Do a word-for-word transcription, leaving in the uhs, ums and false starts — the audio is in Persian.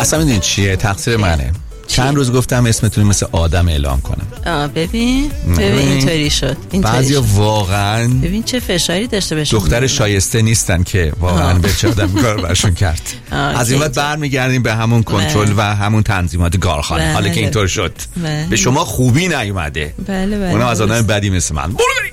اصلا میدونی چیه؟ تقصیر منه. چند روز گفتم اسمتون مثل آدم اعلام کنم. آه ببین ببین اینطوری شد. بعضیا واقعا ببین چه فشاری داشته باشه. دختر شایسته نیستن که واقعا به چه آدم کار برشون کرد. از این بعد برمیگردیم به همون کنترل و همون تنظیمات گارخانه. حالا که اینطور شد به شما خوبی نیومده. بله بله. اونم از آدم بدی مثل من.